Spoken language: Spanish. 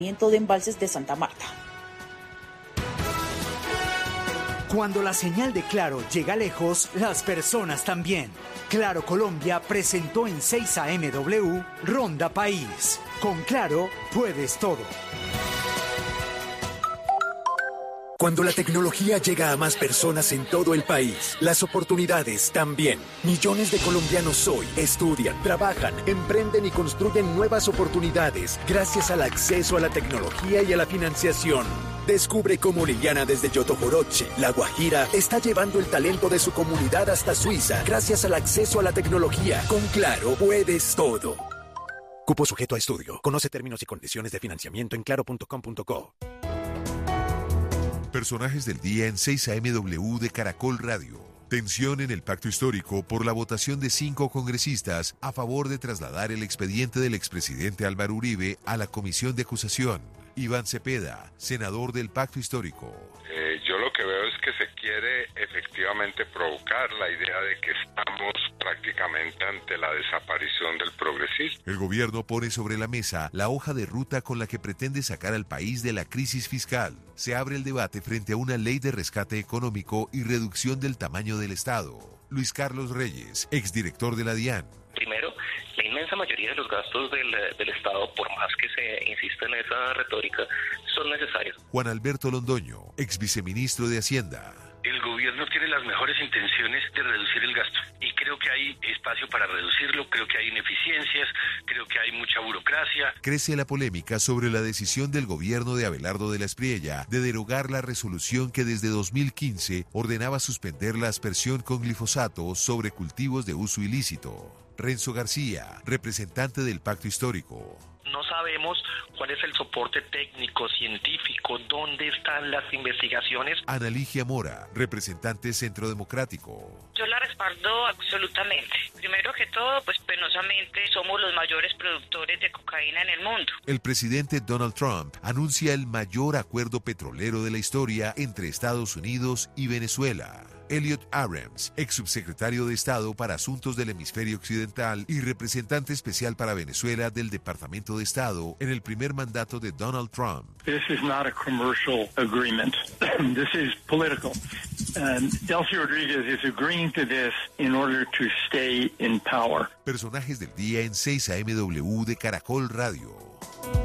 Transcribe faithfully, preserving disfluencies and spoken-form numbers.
de embalses de Santa Marta. Cuando la señal de Claro llega lejos, las personas también. Claro Colombia presentó en seis A M W Ronda País. Con Claro puedes todo. Cuando la tecnología llega a más personas en todo el país, las oportunidades también. Millones de colombianos hoy estudian, trabajan, emprenden y construyen nuevas oportunidades gracias al acceso a la tecnología y a la financiación. Descubre cómo Liliana desde Yotojoroche, La Guajira, está llevando el talento de su comunidad hasta Suiza gracias al acceso a la tecnología. Con Claro puedes todo. Cupo sujeto a estudio. Conoce términos y condiciones de financiamiento en claro punto com punto co. Personajes del día en seis A M W de Caracol Radio. Tensión en el pacto histórico por la votación de cinco congresistas a favor de trasladar el expediente del expresidente Álvaro Uribe a la comisión de acusación. Iván Cepeda, senador del pacto histórico. Eh, yo lo que veo es que se quiere efectivamente provocar la idea de que estamos prácticamente ante la desaparición del progresismo. El gobierno pone sobre la mesa la hoja de ruta con la que pretende sacar al país de la crisis fiscal. Se abre el debate frente a una ley de rescate económico y reducción del tamaño del Estado. Luis Carlos Reyes, exdirector de la DIAN. Primero, la inmensa mayoría de los gastos del, del Estado, por más que se insista en esa retórica, son necesarios. Juan Alberto Londoño, exviceministro de Hacienda. El gobierno tiene las mejores intenciones de reducir el gasto y creo que hay espacio para reducirlo, creo que hay ineficiencias, creo que hay mucha burocracia. Crece la polémica sobre la decisión del gobierno de Abelardo de la Espriella de derogar la resolución que desde dos mil quince ordenaba suspender la aspersión con glifosato sobre cultivos de uso ilícito. Renzo García, representante del Pacto Histórico. No sabemos cuál es el soporte técnico, científico, dónde están las investigaciones. Ana Ligia Mora, representante Centro Democrático. Yo la respaldo absolutamente. Primero que todo, pues penosamente somos los mayores productores de cocaína en el mundo. El presidente Donald Trump anuncia el mayor acuerdo petrolero de la historia entre Estados Unidos y Venezuela. Elliot Abrams, ex subsecretario de Estado para Asuntos del Hemisferio Occidental y representante especial para Venezuela del Departamento de Estado en el primer mandato de Donald Trump. This is not a commercial agreement. This is political. And Delcy Rodríguez is agreeing to this in order to stay in power. Personajes del día en seis A M W de Caracol Radio.